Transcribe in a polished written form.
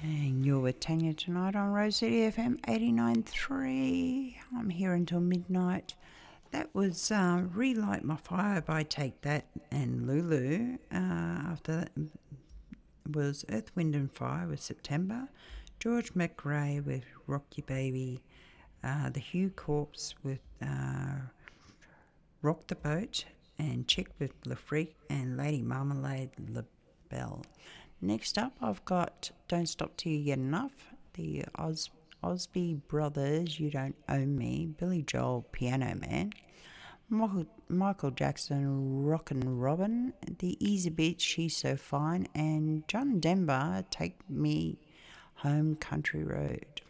And you're with Tanya tonight on Rose City FM 89.3. I'm here until midnight. That was Relight My Fire by Take That and Lulu. After that was Earth, Wind and Fire with September. George McRae with Rock You Baby. The Hugh Corpse with Rock the Boat. And Chick with Le Freak and Lady Marmalade LaBelle. Next up, I've got Don't Stop Till You Get Enough, the Osby Brothers, You Don't Own Me, Billy Joel, Piano Man, Michael Jackson, Rockin' Robin, The Easy Beat, She's So Fine, and John Denver, Take Me Home Country Road.